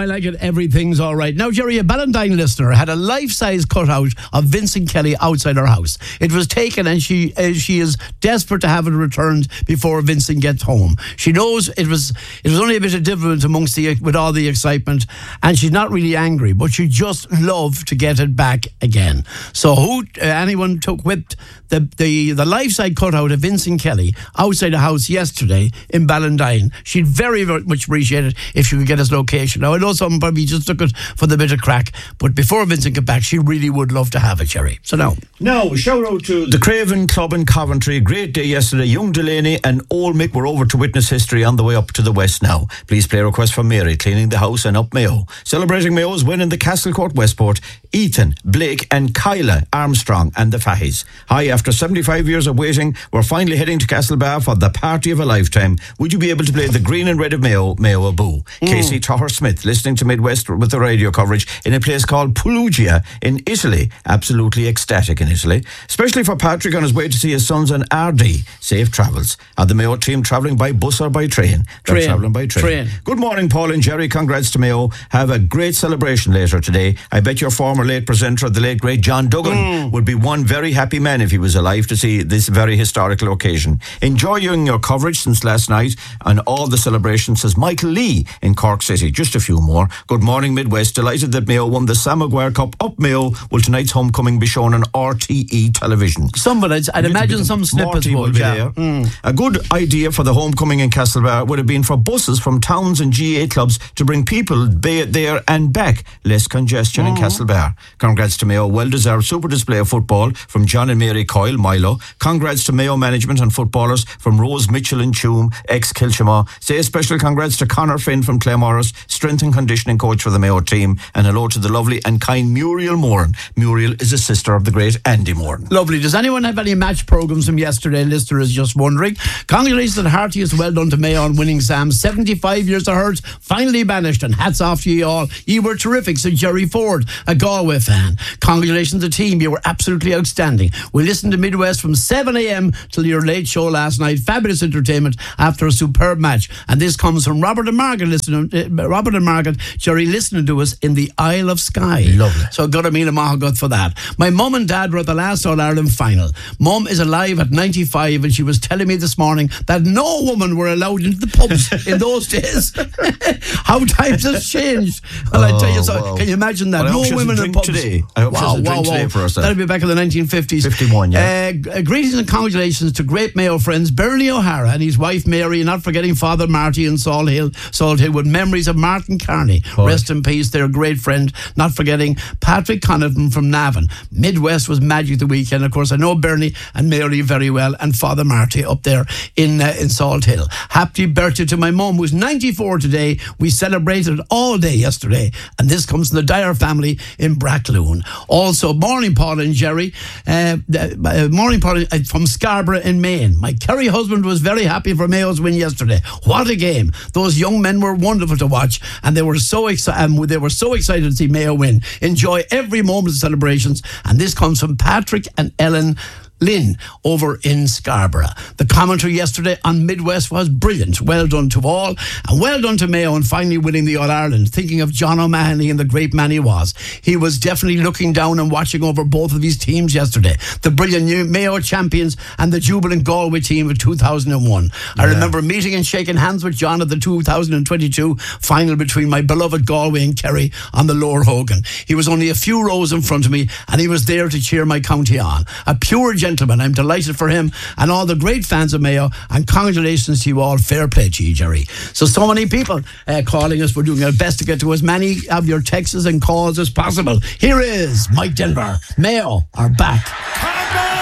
I like it. Everything's all right. Now, Jerry, a Ballantine listener had a life-size cutout of Vincent Kelly outside her house. It was taken and she is desperate to have it returned before Vincent gets home. She knows it was only a bit of difference with all the excitement, and she's not really angry, but she just loved to get it back again. So anyone whipped the life-size cutout of Vincent Kelly outside the house yesterday in Ballantine, she'd very, very much appreciate it if she could get his location. Now, I know some probably just took it for the bit of crack, but before Vincent got back, she really would love to have it, Jerry. So now, shout out to the Craven Club in Coventry. Great day yesterday. Young Delaney and Old Mick were over to witness history on the way up to the west now. Please play a request from Mary, cleaning the house and up Mayo. Celebrating Mayo's win in the Castlecourt Westport, Ethan, Blake and Kyla Armstrong and the Fahys. Hi, after 75 years of waiting, we're finally heading to Castlebar for the party of a lifetime. Would you be able to play the green and red of Mayo, Mayo Abu? Casey Toher Smith, listening to Midwest with the radio coverage in a place called Perugia in Italy. Absolutely ecstatic in Italy. Especially for Patrick on his way to see his sons in RD. Safe travels. Are the Mayo team travelling by bus or by train? They're travelling by train. Good morning, Paul and Jerry. Congrats to Mayo. Have a great celebration later today. I bet your former late presenter, the late great John Duggan, would be one very happy man if he was alive to see this very historical occasion. Enjoying your coverage since last night and all the celebrations, says Michael Lee in Cork City. Just a few more. Good morning, Midwest. Delighted that Mayo won the Sam Maguire Cup. Up Mayo. Will tonight's homecoming be shown on RTE television? I'd imagine some snippets will be there. A good idea for the homecoming in Castlebar would have been for buses from towns and GA clubs to bring people there and back. Less congestion in Castlebar. Congrats to Mayo. Well-deserved super display of football from John and Mary Coyle, Milo. Congrats to Mayo management and footballers from Rose Mitchell and Tuam, ex-Kilchama. Say a special congrats to Conor Finn from Claremorris, strength and conditioning coach for the Mayo team. And hello to the lovely and kind Muriel Moran. Muriel is a sister of the great Andy Moran. Lovely. Does anyone have any match programmes from yesterday? Listener is just wondering. Congratulations and heartiest well done to Mayo on winning Sam. 75 years of hurt, finally banished, and hats off to you all. You were terrific, said Jerry Ford, a Galway fan. Congratulations to the team. You were absolutely outstanding. We listened to Midwest from 7 a.m. till your late show last night. Fabulous entertainment after a superb match. And this comes from Robert and Margaret, Jerry, listening to us in the Isle of Skye. Lovely. So God Amina Mahagut for that. My mum and dad were at the last All-Ireland final. Mum is alive at 95 and she was telling me this morning that no woman were allowed into the pubs in those days. How times has changed. Well, I tell you, so can you imagine that? Well, no women in pubs. Today. I hope she has a drink today for us. That'll be back in the 1950s. 51, yeah. Greetings and congratulations to great Mayo friends Bernie O'Hara and his wife Mary, not forgetting Father Marty in Salt Hill with memories of Martin Carney. Rest in peace, their great friend. Not forgetting Patrick Connaughton from Navan. Midwest was magic the weekend. Of course, I know Bernie and Mary very well, and Father Marty up there in Salt Hill. Happy birthday to my mum, who's 94 today. We celebrated all day yesterday, and this comes from the Dyer family in Brackloon. Also, morning Paul and Jerry. Morning Paul from Scarborough in Maine. My Kerry husband was very happy for Mayo's win yesterday. What a game! Those young men were wonderful to watch, and they were so excited to see Mayo win. Enjoy every moment of celebrations. And this comes from Patrick and Ellen Lynn over in Scarborough. The commentary yesterday on Midwest was brilliant. Well done to all, and well done to Mayo and finally winning the All-Ireland. Thinking of John O'Mahony and the great man he was. He was definitely looking down and watching over both of his teams yesterday. The brilliant new Mayo champions and the jubilant Galway team of 2001. I remember meeting and shaking hands with John at the 2022 final between my beloved Galway and Kerry on the Lower Hogan. He was only a few rows in front of me and he was there to cheer my county on. A pure gentleman. I'm delighted for him and all the great fans of Mayo, and congratulations to you all. Fair play to you, Jerry. So many people calling us. We're doing our best to get to as many of your texts and calls as possible. Here is Mike Denver. Mayo are back.